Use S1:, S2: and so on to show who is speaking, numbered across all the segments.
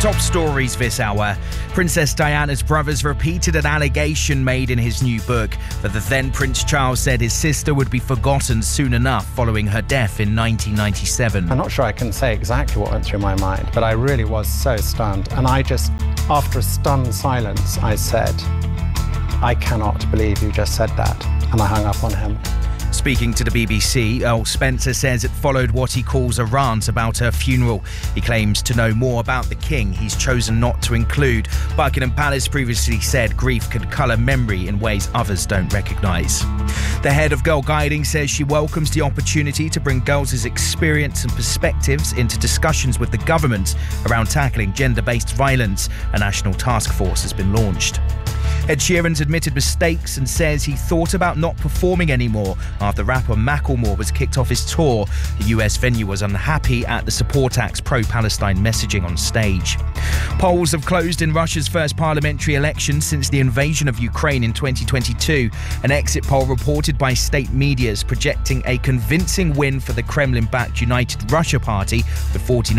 S1: Top stories this hour. Princess Diana's brothers repeated an allegation made in his new book that the then Prince Charles said his sister would be forgotten soon enough following her death in 1997.
S2: I'm not sure I can say exactly what went through my mind, but I really was so stunned. And I just, after a stunned silence, I said, "I cannot believe you just said that." And I hung up on him.
S1: Speaking to the BBC, Earl Spencer says it followed what he calls a rant about her funeral. He claims to know more about the King he's chosen not to include. Buckingham Palace previously said grief can colour memory in ways others don't recognise. The head of Girl Guiding says she welcomes the opportunity to bring girls' experience and perspectives into discussions with the government around tackling gender-based violence. A national task force has been launched. Ed Sheeran's admitted mistakes and says he thought about not performing anymore after rapper Macklemore was kicked off his tour. The US venue was unhappy at the Support Act's pro-Palestine messaging on stage. Polls have closed in Russia's first parliamentary election since the invasion of Ukraine in 2022. An exit poll reported by state media is projecting a convincing win for the Kremlin-backed United Russia Party with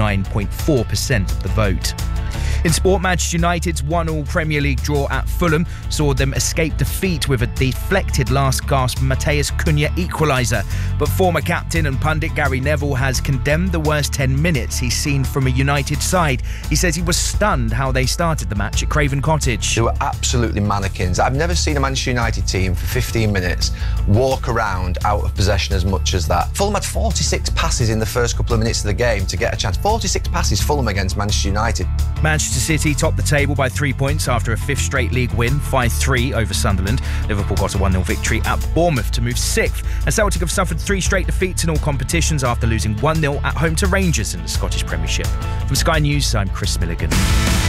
S1: 49.4% of the vote. In sport, Manchester United's 1-1 Premier League draw at Fulham saw them escape defeat with a deflected last-gasp Matheus Cunha equaliser. But former captain and pundit Gary Neville has condemned the worst 10 minutes he's seen from a United side. He says he was stunned how they started the match at Craven Cottage.
S3: They were absolutely mannequins. I've never seen a Manchester United team for 15 minutes walk around out of possession as much as that. Fulham had 46 passes in the first couple of minutes of the game to get a chance. 46 passes Fulham against Manchester United.
S1: Manchester City topped the table by 3 points after a fifth straight league win, 5-3 over Sunderland. Liverpool got a 1-0 victory at Bournemouth to move 6th. And Celtic have suffered 3 straight defeats in all competitions after losing 1-0 at home to Rangers in the Scottish Premiership. From Sky News, I'm Chris Milligan.